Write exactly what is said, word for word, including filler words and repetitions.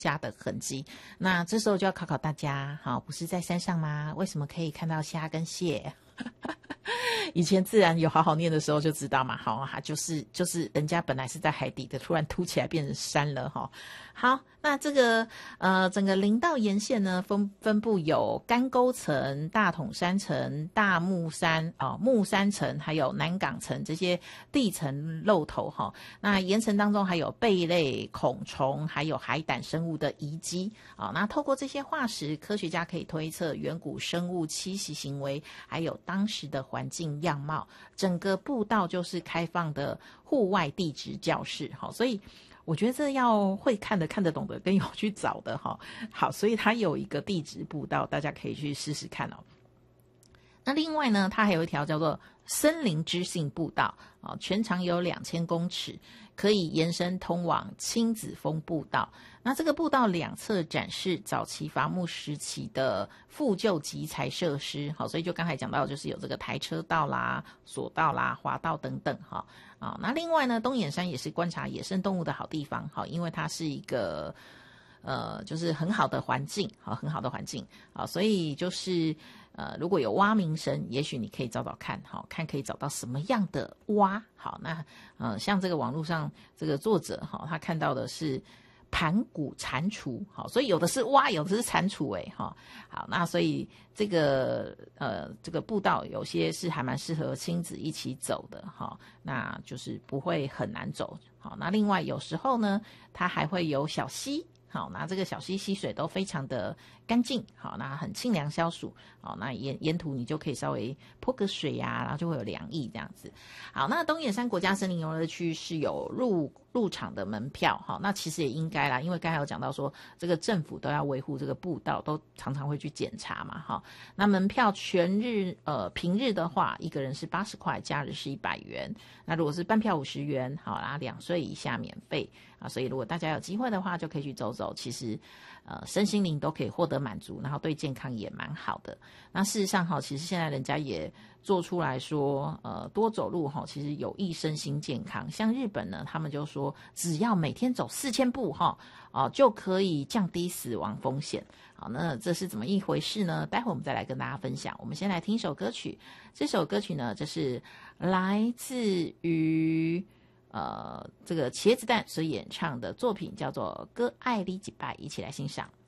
家的痕迹。那这时候就要考考大家，好，不是在山上吗？为什么可以看到虾跟蟹？以前自然有好好念的时候就知道嘛，好，就是就是人家本来是在海底的，突然凸起来变成山了哈。好，那这个呃整个林道沿线呢分分布有干沟层、大统山层、大木山啊、木山层，还有南港层这些地层露头哈。那岩层当中还有贝类、孔虫，还有海胆生物的遗迹啊。那透过这些化石，科学家可以推测远古生物栖息行为，还有当时的环境样貌。整个步道就是开放的户外地质教室，好，所以我觉得这要会看的、看得懂的，跟有去找的哈。好，所以它有一个地质步道，大家可以去试试看哦。那另外呢，它还有一条叫做森林知性步道啊，全长有两千公尺，可以延伸通往亲子峰步道。那这个步道两侧展示早期伐木时期的复旧集材设施，好，所以就刚才讲到，就是有这个台车道啦、索道啦、滑道等等哈啊。那另外呢，东眼山也是观察野生动物的好地方，好，因为它是一个呃，就是很好的环境，好，很好的环境啊，所以就是呃，如果有蛙鸣声，也许你可以找找看，好，看可以找到什么样的蛙。好，那呃，像这个网络上这个作者哈，他看到的是盘古蟾蜍，好，所以有的是蛙，有的是蟾蜍，哎，哈，好，那所以这个呃这个步道有些是还蛮适合亲子一起走的，哈，那就是不会很难走，好，那另外有时候呢，它还会有小溪。好，那这个小溪溪水都非常的干净，好，那很清凉消暑，好，那沿沿途你就可以稍微泼个水呀、啊，然后就会有凉意这样子。好，那东眼山国家森林游乐区是有入入场的门票，好，那其实也应该啦，因为刚才有讲到说这个政府都要维护这个步道，都常常会去检查嘛，哈。那门票全日呃平日的话，一个人是八十块，假日是一百元。那如果是半票五十元，好啦，两岁以下免费啊，所以如果大家有机会的话，就可以去走走，其实呃身心灵都可以获得满足，然后对健康也蛮好的。那事实上哈，其实现在人家也做出来说，呃，多走路哈，其实有益身心健康。像日本呢，他们就说只要每天走四千步哈，哦、呃，就可以降低死亡风险。好，那这是怎么一回事呢？待会我们再来跟大家分享。我们先来听一首歌曲，这首歌曲呢，这是来自于呃这个茄子蛋所演唱的作品，叫做《歌爱你几拜》，一起来欣赏。